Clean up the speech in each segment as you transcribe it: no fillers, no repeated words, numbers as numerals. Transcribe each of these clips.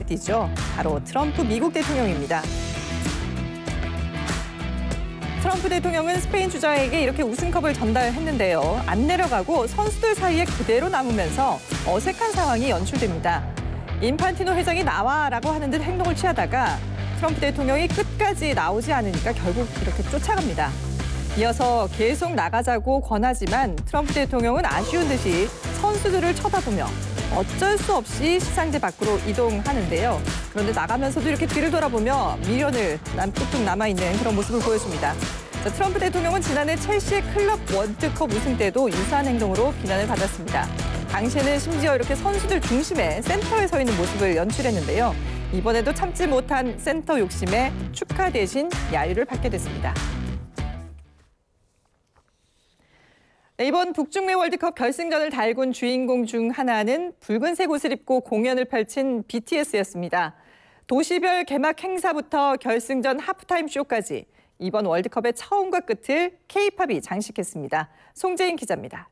띄죠. 바로 트럼프 미국 대통령입니다. 트럼프 대통령은 스페인 주자에게 이렇게 우승컵을 전달했는데요. 안 내려가고 선수들 사이에 그대로 남으면서 어색한 상황이 연출됩니다. 인판티노 회장이 나와라고 하는 듯 행동을 취하다가 트럼프 대통령이 끝까지 나오지 않으니까 결국 이렇게 쫓아갑니다. 이어서 계속 나가자고 권하지만 트럼프 대통령은 아쉬운 듯이 선수들을 쳐다보며 어쩔 수 없이 시상대 밖으로 이동하는데요. 그런데 나가면서도 이렇게 뒤를 돌아보며 미련을 뚝뚝 남아있는 그런 모습을 보여줍니다. 자, 트럼프 대통령은 지난해 첼시의 클럽 월드컵 우승 때도 유사한 행동으로 비난을 받았습니다. 당시에는 심지어 이렇게 선수들 중심에 센터에 서 있는 모습을 연출했는데요. 이번에도 참지 못한 센터 욕심에 축하 대신 야유를 받게 됐습니다. 이번 북중미 월드컵 결승전을 달군 주인공 중 하나는 붉은색 옷을 입고 공연을 펼친 BTS였습니다. 도시별 개막 행사부터 결승전 하프타임 쇼까지 이번 월드컵의 처음과 끝을 K-팝이 장식했습니다. 송재인 기자입니다.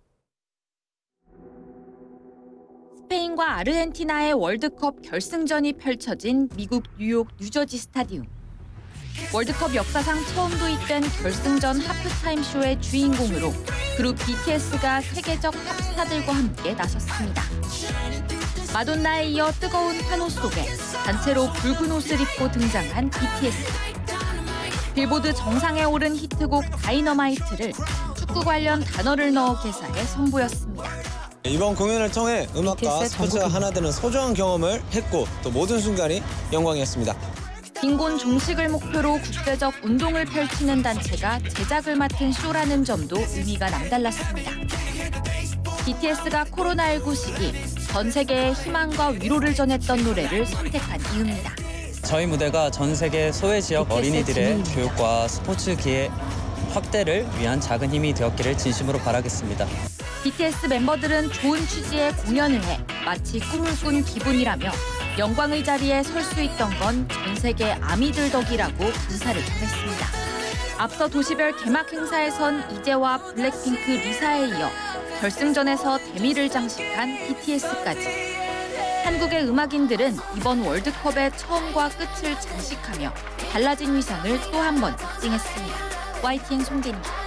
스페인과 아르헨티나의 월드컵 결승전이 펼쳐진 미국 뉴욕 뉴저지 스타디움. 월드컵 역사상 처음 도입된 결승전 하프타임 쇼의 주인공으로 그룹 BTS가 세계적 팝스타들과 함께 나섰습니다. 마돈나에 이어 뜨거운 환호 속에 단체로 붉은 옷을 입고 등장한 BTS. 빌보드 정상에 오른 히트곡 다이너마이트를 축구 관련 단어를 넣어 개사해 선보였습니다. 이번 공연을 통해 음악과 스포츠가 하나 되는 소중한 경험을 했고 또 모든 순간이 영광이었습니다. 빈곤 종식을 목표로 국제적 운동을 펼치는 단체가 제작을 맡은 쇼라는 점도 의미가 남달랐습니다. BTS가 코로나19 시기 전 세계에 희망과 위로를 전했던 노래를 선택한 이유입니다. 저희 무대가 전 세계 소외 지역 어린이들의 교육과 스포츠 기회 확대를 위한 작은 힘이 되었기를 진심으로 바라겠습니다. BTS 멤버들은 좋은 취지의 공연을 해 마치 꿈을 꾼 기분이라며 영광의 자리에 설 수 있던 건 전 세계 아미들 덕이라고 감사를 전했습니다. 앞서 도시별 개막 행사에선 이재와 블랙핑크 리사에 이어 결승전에서 데미를 장식한 BTS까지. 한국의 음악인들은 이번 월드컵의 처음과 끝을 장식하며 달라진 위상을 또 한 번 입증했습니다. YTN 송재입니다.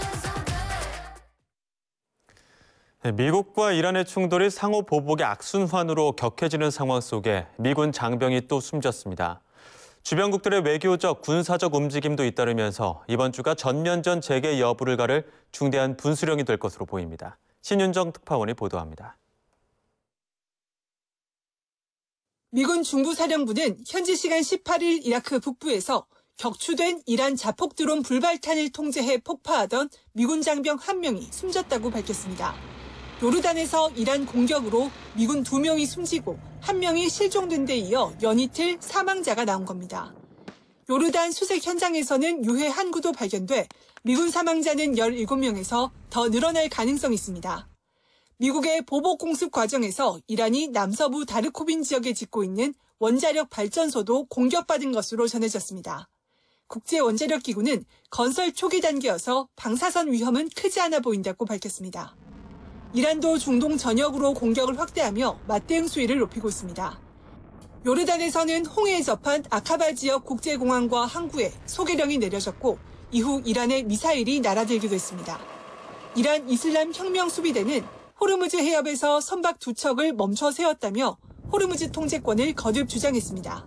미국과 이란의 충돌이 상호 보복의 악순환으로 격해지는 상황 속에 미군 장병이 또 숨졌습니다. 주변국들의 외교적, 군사적 움직임도 잇따르면서 이번 주가 전면전 재개 여부를 가를 중대한 분수령이 될 것으로 보입니다. 신윤정 특파원이 보도합니다. 미군 중부사령부는 현지 시간 18일 이라크 북부에서 격추된 이란 자폭 드론 불발탄을 통제해 폭파하던 미군 장병 1명이 숨졌다고 밝혔습니다. 요르단에서 이란 공격으로 미군 2명이 숨지고 1명이 실종된 데 이어 연이틀 사망자가 나온 겁니다. 요르단 수색 현장에서는 유해 한 구도 발견돼 미군 사망자는 17명에서 더 늘어날 가능성이 있습니다. 미국의 보복 공습 과정에서 이란이 남서부 다르코빈 지역에 짓고 있는 원자력 발전소도 공격받은 것으로 전해졌습니다. 국제원자력기구는 건설 초기 단계여서 방사선 위험은 크지 않아 보인다고 밝혔습니다. 이란도 중동 전역으로 공격을 확대하며 맞대응 수위를 높이고 있습니다. 요르단에서는 홍해에 접한 아카바 지역 국제공항과 항구에 소개령이 내려졌고 이후 이란의 미사일이 날아들기도 했습니다. 이란 이슬람 혁명 수비대는 호르무즈 해협에서 선박 2척을 멈춰 세웠다며 호르무즈 통제권을 거듭 주장했습니다.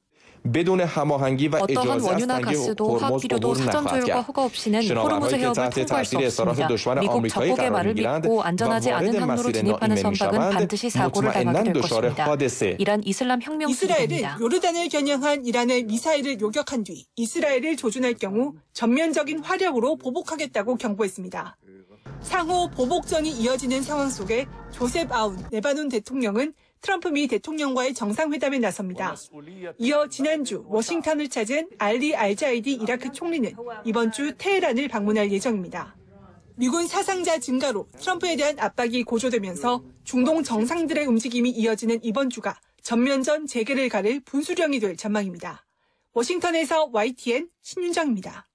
어떠한 원유나 가스도 화학비료도 사전 조율과 허가 없이는 호르무즈 해협을 통과할 수 없습니다. 미국 적국의 말을 믿고 안전하지 않은 항로로 진입하는 선박은 반드시 사고를 당하게 될 것입니다. 이란 이슬람 혁명 수비대입니다. 이스라엘은 요르단을 겨냥한 이란의 미사일을 요격한 뒤 이스라엘을 조준할 경우 전면적인 화력으로 보복하겠다고 경고했습니다. 상호 보복전이 이어지는 상황 속에 조셉 아운 레바논 대통령은 트럼프 미 대통령과의 정상회담에 나섭니다. 이어 지난주 워싱턴을 찾은 알리 알자이디 이라크 총리는 이번 주 테헤란을 방문할 예정입니다. 미군 사상자 증가로 트럼프에 대한 압박이 고조되면서 중동 정상들의 움직임이 이어지는 이번 주가 전면전 재개를 가를 분수령이 될 전망입니다. 워싱턴에서 YTN 신윤정입니다.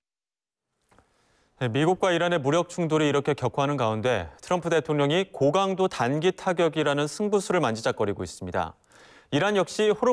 미국과 이란의 무력 충돌이 이렇게 격화하는 가운데 트럼프 대통령이 고강도 단기 타격이라는 승부수를 만지작거리고 있습니다. 이란 역시